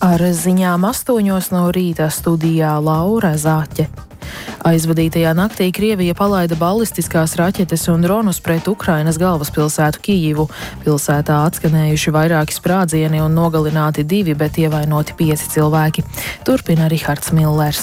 Ar ziņām 8 no rīta studijā Laura Zāķe. Aizvadītajā naktī Krievija palaida balistiskās raķetes un dronus pret Ukrainas galvaspilsētu Kijivu. Pilsētā atskanējuši vairāki sprādzieni un nogalināti 2, bet ievainoti 5 cilvēki. Turpina Rihards Millers.